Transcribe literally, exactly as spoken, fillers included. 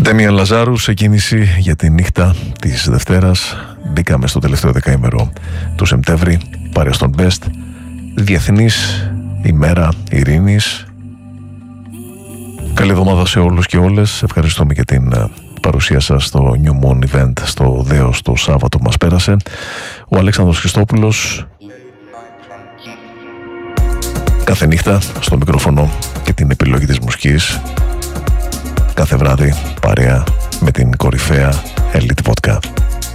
Ντέμιαν Λαζάρου σε κίνηση για τη νύχτα της Δευτέρας. Μπήκαμε στο τελευταίο δεκαήμερο του Σεπτέμβρη, παρέα στον Best. Διεθνής ημέρα ειρήνης. Καλή εβδομάδα σε όλους και όλες. Ευχαριστούμε για την παρουσία σας στο New Moon Event στο Δέος το Σάββατο που μας πέρασε. Ο Αλέξανδρος Χριστόπουλος κάθε νύχτα στο μικρόφωνο και την επιλογή της μουσικής. Κάθε βράδυ παρέα με την κορυφαία Elite Vodka.